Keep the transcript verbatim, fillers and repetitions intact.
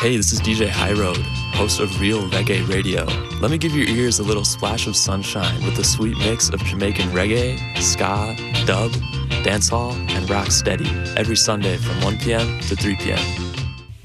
Hey, this is D J High Road, host of Real Reggae Radio. Let me give your ears a little splash of sunshine with a sweet mix of Jamaican reggae, ska, dub, dancehall, and rock steady every Sunday from one p.m. to three p.m.